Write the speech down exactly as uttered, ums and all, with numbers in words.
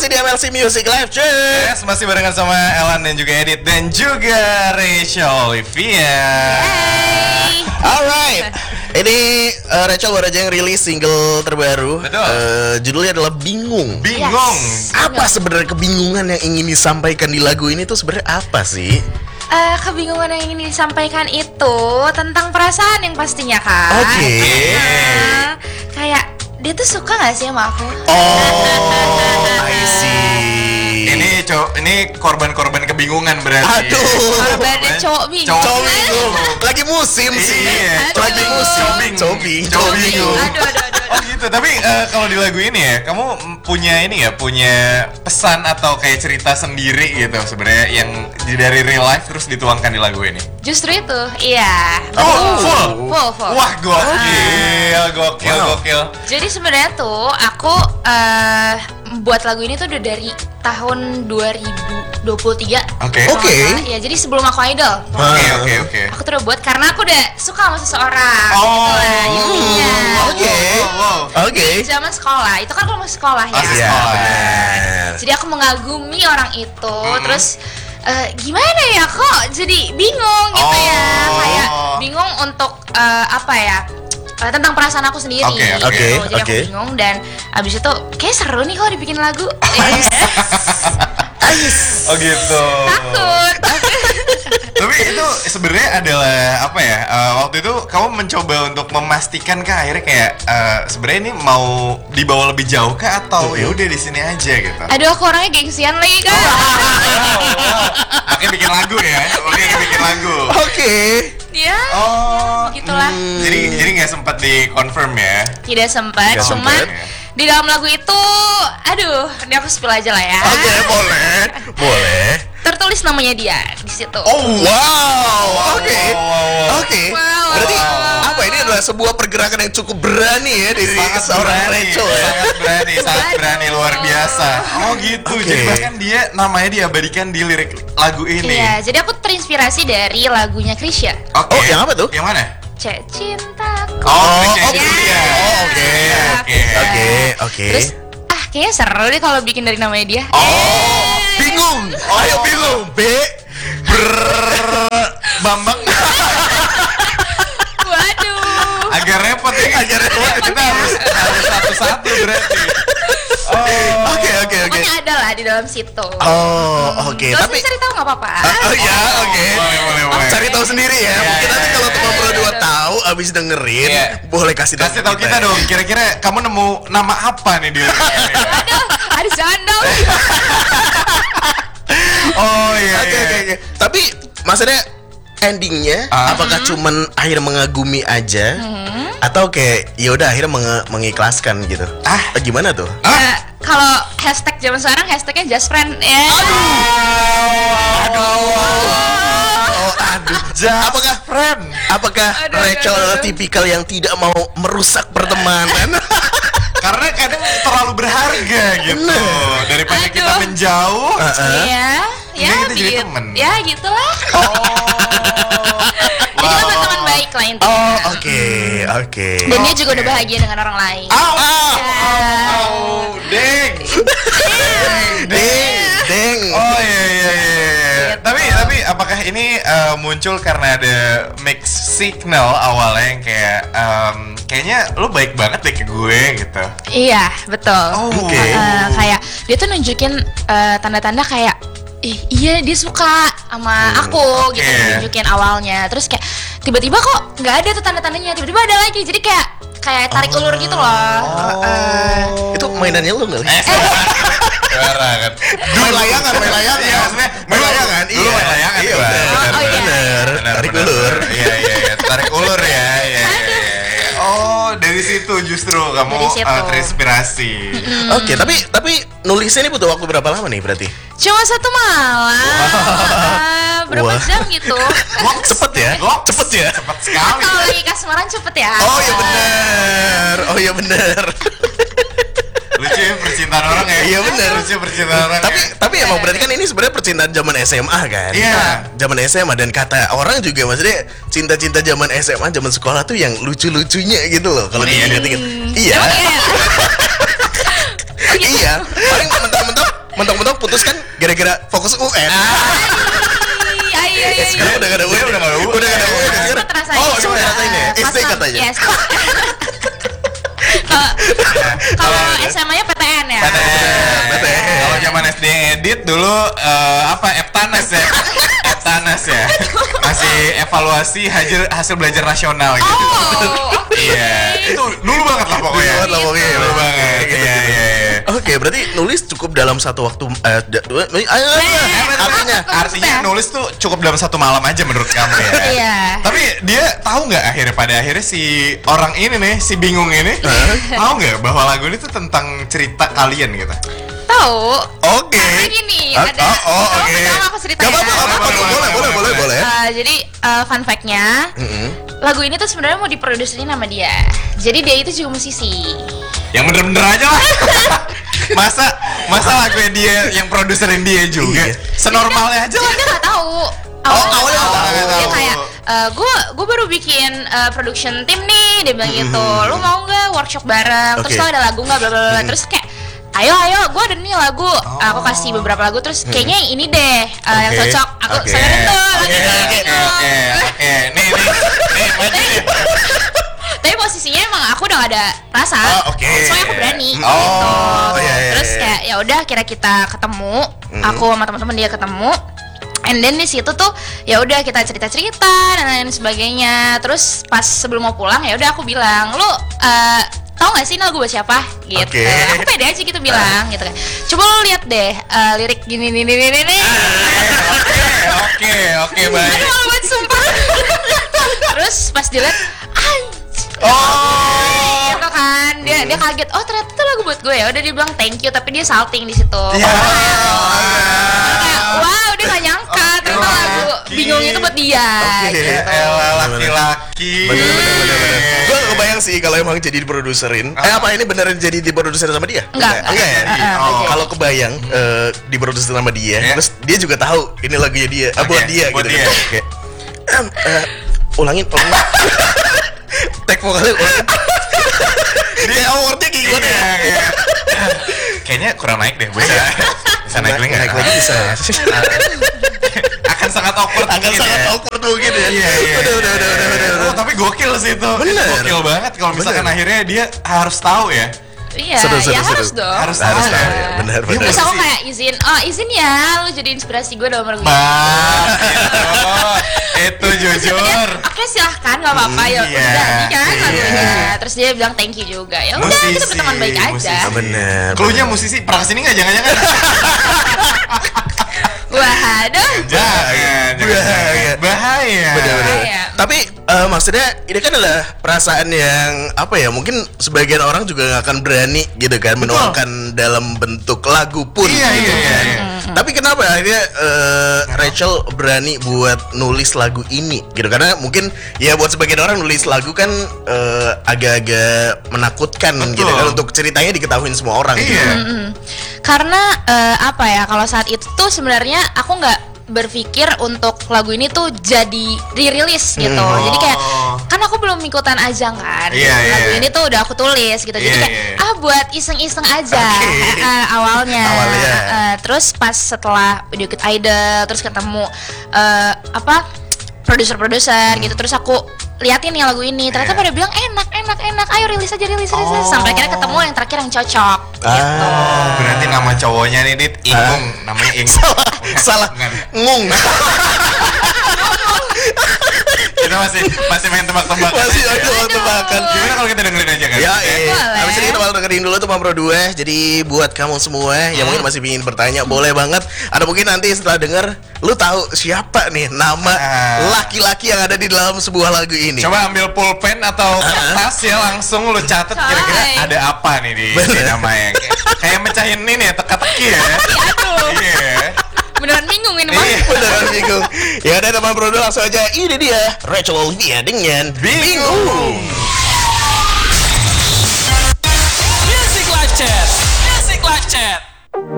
masih di M L C Music Live, cuy. Yes, masih barengan sama Elan dan juga Edit dan juga Rachel Olivia. Hey. Alright, ini uh, Rachel baru aja yang rilis single terbaru. Betul. Uh, judulnya adalah Bingung. Bingung. Yes. Apa sebenarnya kebingungan yang ingin disampaikan di lagu ini tuh sebenarnya apa sih? Uh, kebingungan yang ingin disampaikan itu tentang perasaan yang pastinya kan. Oke. Nah, kayak dia tuh suka gak sih sama aku? Oh, I see. Ini cowok, ini korban-korban kebingungan berarti. Aduh. Korbannya cowok bingung. Cowok Cowok bingung. Lagi musim sih. Iya, Lagi aduh. musim. Cowok bingung. Cowok bingung. Cowok bingung. Aduh, aduh, aduh, aduh. Oh gitu, tapi eh, kalau di lagu ini ya, kamu punya ini ya, punya pesan atau kayak cerita sendiri gitu sebenarnya yang dari real life terus dituangkan di lagu ini. Justru itu, iya. Oh, full. Full, full. Wah, gokil, gokil, Wow. gokil. Jadi sebenarnya tuh aku eh buat lagu ini tuh udah dari tahun dua ribu dua puluh tiga. Oke. Oke. Ya, jadi sebelum aku idol. Oke, oke, oke. Aku tuh udah buat karena aku udah suka sama seseorang. Oh. Gitu lah, intinya. Oke. Wow, wow. Oke. Zaman sekolah, itu kan kalau masih sekolah ya. Masih Iya, sekolah. benar. Jadi aku mengagumi orang itu, Hmm. terus eh, gimana ya kok jadi bingung gitu ya, Oh. kayak bingung untuk eh, apa ya? eh, tentang perasaan aku sendiri. Oke, gitu. oke, Jadi oke. aku bingung dan abis itu kayak seru nih kalau dibikin lagu. Oh gitu. Takut. Tapi itu sebenarnya adalah apa ya? eh, waktu itu kamu mencoba untuk memastikan kah akhirnya kayak eh, sebenarnya ini mau dibawa lebih jauh kah atau ya udah di sini aja gitu. Aduh, aku orangnya gengsian lagi kan. Oke bikin lagu ya. Oke bikin lagu. Oke. Ya, Oh. gitulah. Jadi jadi nggak sempat dikonfirm ya. Tidak sempat, Nggak cuman sempat. di dalam lagu itu, aduh, ini aku spill aja lah ya. Oke, boleh. Boleh. Tertulis namanya dia di situ. Oh, wow. Oke. Wow, wow, wow. Oke. Wow. Berarti Wow. apa ini adalah sebuah pergerakan yang cukup berani ya dari Sangat seorang berani, Rachel ya. sangat berani, sangat berani luar biasa. Oh gitu. Oke. Jadi bahkan dia namanya diabadikan di lirik lagu ini. Iya, jadi aku terinspirasi dari lagunya Krisya. Oke. Oh, yang apa tuh? Yang mana? Cek cintaku. Oh, Oh, Krisya oke. Julia. Oh, oke. Oke. Oke, oke. Terus ah kayaknya seru deh kalau bikin dari namanya dia. Oh, bingung. Ayo bingung. B ber Bambang Waduh. agak repot ya. Agak repot. Kita harus harus satu-satu berarti. Oh. Oke, oke, oke. Pokoknya ada lah di dalam situ. Oh, oke. Gak Tapi usah cari tahu nggak apa-apa. Oh ya, oke. Boleh, boleh, boleh. Cari tahu sendiri ya. Iya, Mungkin nanti iya, kalau iya, teman iya, berdua iya. tahu abis dengerin, Iya. boleh kasih tahu Kasih tahu kita dong. Kira-kira kamu nemu nama apa nih di lirik ini? Aduh, ada sandal. Oh iya. Oke, iya. oke, oke. Tapi maksudnya endingnya Ah. apakah cuman akhirnya mengagumi aja atau kayak ya udah akhirnya menge- mengikhlaskan gitu? Ah. Eh, gimana tuh? Ya, kalau hashtag zaman sekarang hashtagnya just friend ya. Aduh. Oh, aduh. Apakah friend? apakah Aduh, Rachel aduh, aduh. tipikal yang tidak mau merusak pertemanan? Karena kadang terlalu berharga gitu. Bener. Daripada kita Aduh. menjauh. Heeh. Iya, ya, Jadi kita jadi gitu. temen. Ya, gitulah. Oh. Jadi kita teman baik lah intinya. Oh, oke, oke. Dan dia juga Oke. udah bahagia dengan orang lain. Au, Ah. au, deng. Deng, deng. Oh iya iya iya. iya. Gitu. Tapi tapi apakah ini eh, muncul karena ada mix signal awalnya yang kayak em, kayaknya lu baik banget deh ke gue gitu. Iya, betul. Oh, oke. Eh, kayak dia tuh nunjukin eh, tanda-tanda kayak Ih, iya dia suka sama aku oke. gitu nunjukin awalnya. Terus kayak tiba-tiba kok nggak ada tuh tanda-tandanya. Tiba-tiba ada lagi. Jadi kayak kayak tarik ulur gitu loh. Eh, Itu mainannya lu nggak? Eh, suara kan. Main layangan, main layangan. Iya, maksudnya Main layangan, Dulu iya. main layangan, Iya, Bang. bener. Oh, iya. Bener. Benar, Tarik benar, ulur. benar. Iya iya iya, tarik ulur ya. Iya iya. iya. Oh, dari situ justru kamu Dari situ. eh, terinspirasi. Oke, tapi tapi nulisnya ini butuh waktu berapa lama nih berarti? Cuma satu malam. Eh, berapa Wah. jam gitu? Cepet ya? Goks. Cepet ya? Cepat sekali. Kalau lagi kasmaran cepet ya. Oh iya bener. Oh iya bener. Lucu ya percintaan orang ya. Iya, bener. Lucu percintaan orang. tapi ya. tapi emang berarti kan ini sebenarnya percintaan zaman S M A kan? Iya. Zaman S M A dan kata orang juga maksudnya cinta-cinta zaman S M A zaman sekolah tuh yang lucu-lucunya gitu loh kalau Iya. diinget-inget. Iya. Emang iya? Iya. Paling mentok-mentok mentok-mentok putus kan gara-gara fokus U N. Ayo, ayo, ayo. Sekarang udah gak ada U N, Udah nggak ada U N. udah gak ada U N. sekarang. Sempet rasain. Oh, sempat rasain ya. S D Pas- katanya. Yes. Kalau S M A-nya P T N ya. P T N. P T N. Kalau zaman S D edit dulu eh, apa Eptanas ya? Eptanas ya. Masih evaluasi hasil hasil belajar nasional gitu. Oh, oke. Iya, itu dulu banget lah pokoknya. Dulu banget lah pokoknya. Dulu banget. Gitu, Iya, gitu. iya, iya. Oke, berarti nulis cukup dalam satu waktu eh, da- dua- ayo, artinya Artinya nulis tuh cukup dalam satu malam aja menurut kamu ya. Iya. Tapi dia tahu nggak akhirnya pada akhirnya si orang ini nih, si bingung ini, tahu nggak bahwa lagu ini tuh tentang cerita kalian gitu? Tahu. Oke. Karena gini, Ah, ada. oh, oh, Kamu oke. pertama aku cerita Gak ya. apa-apa, gak apa-apa, Boleh, boleh, boleh, boleh, boleh, boleh. Uh, jadi uh, fun fact-nya, Mm-mm. lagu ini tuh sebenarnya mau diproduserin sama dia. Jadi dia itu juga musisi. Yang bener-bener aja lah. masa masa lagunya dia yang produserin dia juga. Iya. Senormalnya aja Cuma lah. dia nggak tahu. awalnya nggak nggak tahu. Dia Tahu. kayak, gue gue baru bikin uh, production tim nih, dia bilang gitu. Lu mau nggak workshop bareng? Terus Oke. lo ada lagu nggak? Bla bla bla. Terus kayak, ayo ayo, gue ada nih lagu. Aku kasih beberapa lagu. Terus kayaknya yang ini deh uh, yang Oke. cocok. Aku Oke. sayangin tuh lagu Oke, ini. oke, gitu. Oke, oke. Nih, nih. Nih, maju nih. Tapi posisinya emang aku udah gak ada rasa. Oh, oke. Soalnya aku berani. Oh, gitu. iya, iya, Terus iya. kayak ya udah kira kita ketemu, aku sama teman-teman dia ketemu. And then di situ tuh ya udah kita cerita-cerita dan lain sebagainya. Terus pas sebelum mau pulang ya udah aku bilang, "Lu uh, tahu gak sih ini lagu buat siapa?" gitu. Oke. Aku pede aja gitu bilang gitu kan. Coba lu lihat deh uh, lirik gini nih nih nih nih. Oke, oke, baik. Aduh malu banget sumpah. Terus pas dilihat, Oh. gitu kan dia dia kaget, oh ternyata itu lagu buat gue ya udah, dia bilang thank you tapi dia salting di situ. Iya. Kayak, wow dia gak nyangka ternyata lagu laki. bingung itu buat dia. Oke. Ya elah, laki-laki. Bener, bener, bener, bener. Gue gak kebayang sih kalau emang jadi diproduserin. Eh apa ini beneran jadi diproduserin sama dia? Enggak, enggak ya. enggak. Eh, eh, Oh. oke. Kalau kebayang eh, diproduserin sama dia, Ya. terus dia juga tahu ini lagunya dia, ah, buat Oke, dia buat gitu. dia. kan. Kayak, "Em, eh, ulangin, ulangin." Tag vokalnya ulangin. Dia awardnya kayak gimana ya? Iya, iya. Kayaknya kurang naik deh, bisa. Bisa naik lagi nggak? Naik lagi bisa. Akan sangat awkward Akan mungkin sangat ya. awkward mungkin ya. Iya, iya. Udah, udah, udah, udah, udah, Oh, udah. tapi gokil sih itu. Bener. Itu gokil banget kalau misalkan Bener. akhirnya dia harus tahu ya. Iya, Seru, seru, ya seru. harus dong. Harus Harus tahu tahu ya. ya, benar, Dia benar. Terus aku musisi. kayak izin, oh izin ya lu jadi inspirasi gue dalam lagu ini. Bah, itu, itu jujur. Oke silahkan nggak apa-apa ya Iya. udah jadi kan Iya. lagunya. Terus dia bilang thank you juga. Ya udah kita Musisi, berteman baik aja. musisi. Ah, bener, Cluenya bener. musisi pernah kesini nggak? Jangan-jangan. Waduh. Jangan, jangan, Bahaya. jangan. Bahaya. Bener-bener. Bahaya. Tapi eh, maksudnya ini kan adalah perasaan yang apa ya? Mungkin sebagian orang juga nggak akan berani gitu kan menuangkan dalam bentuk lagu pun. Iya, gitu iya, kan. iya. Tapi kenapa akhirnya eh, Rachel berani buat nulis lagu ini gitu? Karena mungkin ya buat sebagian orang nulis lagu kan eh, agak-agak menakutkan Betul. gitu kan untuk ceritanya diketahuin semua orang. gitu. Iya. Mm-mm. Karena eh, apa ya kalau saat itu tuh sebenarnya aku nggak berpikir untuk lagu ini tuh jadi dirilis gitu. Hmm. Jadi kayak Oh. kan aku belum ikutan ajang kan. Iya, iya, lagu iya. ini tuh udah aku tulis gitu. Jadi Iya, kayak iya. ah buat iseng-iseng aja Oke. eh, awalnya. Awalnya. Eh, terus pas setelah video Cute Idol terus ketemu eh, apa produser-produser gitu, terus aku liatin nih lagu ini ternyata Iya. pada bilang enak enak enak ayo rilis aja rilis rilis Oh. sampai akhirnya ketemu yang terakhir yang cocok gitu. Oh, berarti nama cowoknya nih Dit Ingung, namanya Ingung. Salah, salah, Bukan. ngung. Kita masih masih main tebak-tebakan. Masih aja. ada waktu makan. Gimana kalau kita dengerin aja kan? Ya, eh. Boleh. Habis ini kita bakal dengerin dulu tuh Pro dua. Jadi buat kamu semua yang mungkin masih ingin bertanya, boleh banget. Atau mungkin nanti setelah denger, lu tahu siapa nih nama Ah. laki-laki yang ada di dalam sebuah lagu ini. Coba ambil pulpen atau kertas ya, langsung lu catat kira-kira Coy. ada apa nih di, di Bener. namanya. Kayak- Kayak mecahin ini ya, teka-teki ya. Aduh, Iya. beneran bingung ini bang. Iya. Beneran bingung. Ya udah teman Pro dua, langsung aja. Ini dia Rachel Olivia dengan Bingung.